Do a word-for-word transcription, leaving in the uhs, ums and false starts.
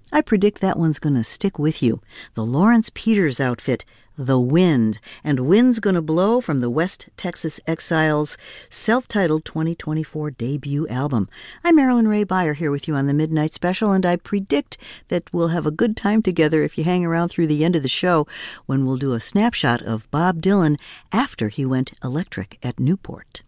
I predict that one's going to stick with you. The Lawrence Peters Outfit, The Wind, and Wind's Gonna Blow from the West Texas Exiles' self-titled twenty twenty-four debut album. I'm Marilyn Ray Beyer here with you on the Midnight Special, and I predict that we'll have a good time together if you hang around through the end of the show when we'll do a snapshot of Bob Dylan after he went electric at Newport.